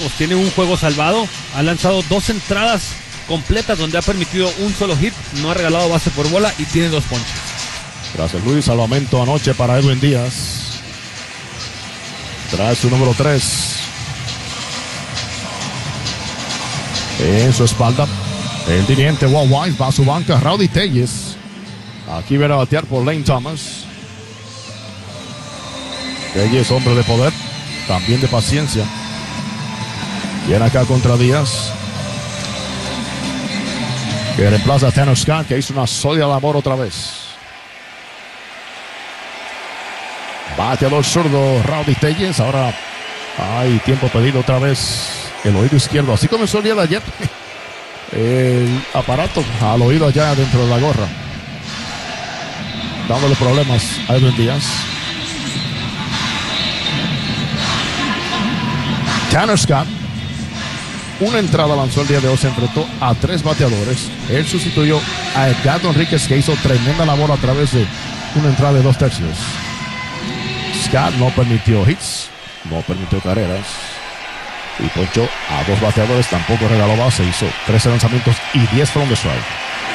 equipos. Tiene un juego salvado, ha lanzado 2 entradas completas donde ha permitido un solo hit, no ha regalado base por bola y tiene 2 ponches. Gracias, Luis. Salvamento anoche para Edwin Díaz. Trae su número 3 en su espalda. El dirigente Walt Weiss va a su banca. Rowdy Tellez. Aquí viene a batear por Lane Thomas. Tellez, hombre de poder, también de paciencia. Viene acá contra Díaz, que reemplaza a Tanner Scott, que hizo una sólida labor otra vez. Bateador zurdo Rowdy Tellez. Ahora hay tiempo pedido otra vez. El oído izquierdo. Así comenzó el día de ayer. El aparato al oído allá dentro de la gorra, dándole problemas a Edwin Díaz. Tanner Scott, una entrada lanzó el día de hoy, se enfrentó a 3 bateadores. Él sustituyó a Edgardo Enríquez, que hizo tremenda labor a través de una entrada de 2 tercios. Scott no permitió hits, no permitió carreras y ponchó a 2 bateadores, tampoco regaló base, hizo 13 lanzamientos y 10 fueron de strike.